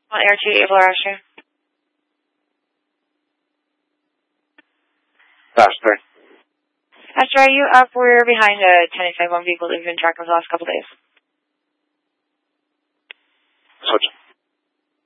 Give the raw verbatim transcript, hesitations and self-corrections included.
On Air two, Able Asher. Asher. Asher, are you up? We're behind a ten eight five one vehicle that we've been tracking for the last couple days. Switch.